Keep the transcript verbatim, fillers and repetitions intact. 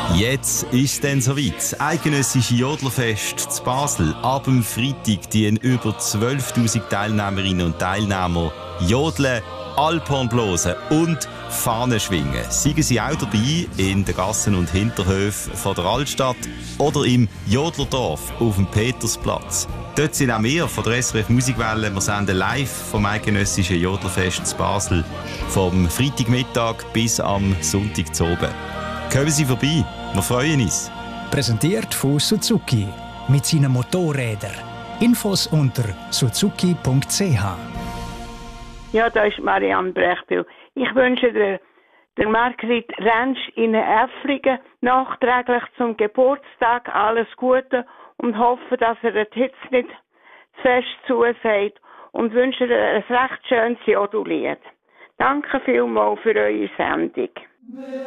Jetzt ist es dann soweit. Das eidgenössische Jodlerfest zu Basel. Ab dem Freitag die über zwölftausend Teilnehmerinnen und Teilnehmer jodeln, Alphorn blasen und Fahnen schwingen. Seien Sie auch dabei in den Gassen und Hinterhöfen von der Altstadt oder im Jodlerdorf auf dem Petersplatz. Dort sind auch wir von der S R F Musikwelle. Wir senden live vom eidgenössischen Jodlerfest zu Basel vom Freitagmittag bis am Sonntag zu oben. Kommen Sie vorbei, wir freuen uns. Präsentiert von Suzuki mit seinen Motorrädern. Infos unter suzuki punkt c h. Ja, da ist Marianne Brechbühl. Ich wünsche der, der Margrit Rentsch in Äfflingen nachträglich zum Geburtstag alles Gute und hoffe, dass er das jetzt nicht zu fest zusagt und wünsche ihr ein recht schönes Jodellied. Danke vielmals für eure Sendung.